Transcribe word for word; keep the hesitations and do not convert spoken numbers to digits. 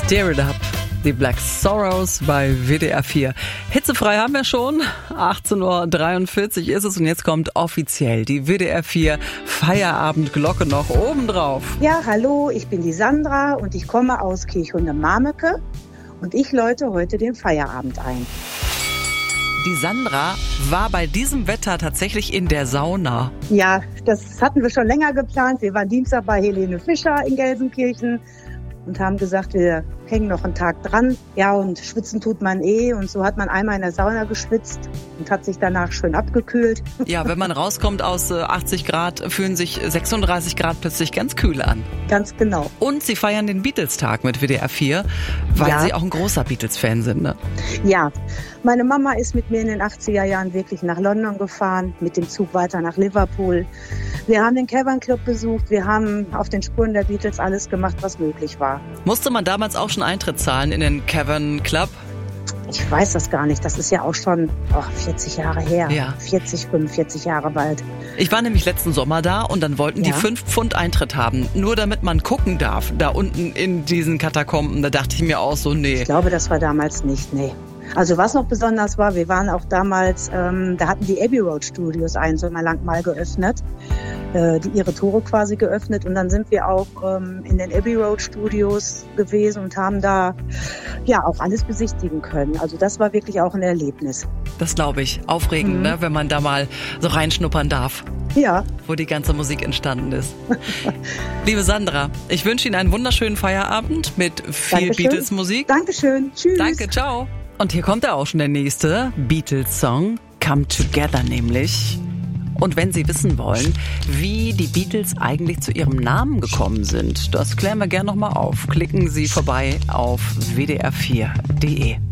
Stir It Up, die Black Sorrows bei W D R vier. Hitzefrei haben wir schon, achtzehn Uhr dreiundvierzig ist es und jetzt kommt offiziell die W D R vier Feierabendglocke noch obendrauf. Ja, hallo, ich bin die Sandra und ich komme aus Kirchhundem-Marmecke und ich läute heute den Feierabend ein. Die Sandra war bei diesem Wetter tatsächlich in der Sauna. Ja, das hatten wir schon länger geplant. Wir waren Dienstag bei Helene Fischer in Gelsenkirchen und haben gesagt, wir hängen noch einen Tag dran. Ja, und schwitzen tut man eh. Und so hat man einmal in der Sauna geschwitzt und hat sich danach schön abgekühlt. Ja, wenn man rauskommt aus achtzig Grad, fühlen sich sechsunddreißig Grad plötzlich ganz kühl an. Ganz genau. Und sie feiern den Beatles-Tag mit W D R vier, weil Ja. sie auch ein großer Beatles-Fan sind, ne? Ja, meine Mama ist mit mir in den achtziger Jahren wirklich nach London gefahren, mit dem Zug weiter nach Liverpool. Wir haben den Cavern Club besucht, wir haben auf den Spuren der Beatles alles gemacht, was möglich war. Musste man damals auch schon Eintritt zahlen in den Cavern Club? Ich weiß das gar nicht, das ist ja auch schon oh, vierzig Jahre her. Ja. vierzig, fünfundvierzig Jahre bald. Ich war nämlich letzten Sommer da und dann wollten die Ja. fünf Pfund Eintritt haben. Nur damit man gucken darf, da unten in diesen Katakomben. Da dachte ich mir auch so, nee. Ich glaube, das war damals nicht, nee. Also was noch besonders war, wir waren auch damals, ähm, da hatten die Abbey Road Studios einen Sommer lang mal geöffnet, äh, die ihre Tore quasi geöffnet und dann sind wir auch ähm, in den Abbey Road Studios gewesen und haben da ja auch alles besichtigen können. Also das war wirklich auch ein Erlebnis. Das glaube ich. Aufregend, Mhm. ne? Wenn man da mal so reinschnuppern darf, Ja, wo die ganze Musik entstanden ist. Liebe Sandra, ich wünsche Ihnen einen wunderschönen Feierabend mit viel Dankeschön. Beatles-Musik. Dankeschön. Tschüss. Danke, ciao. Und hier kommt ja auch schon der nächste Beatles-Song, Come Together nämlich. Und wenn Sie wissen wollen, wie die Beatles eigentlich zu ihrem Namen gekommen sind, das klären wir gerne nochmal auf. Klicken Sie vorbei auf w d r vier punkt d e.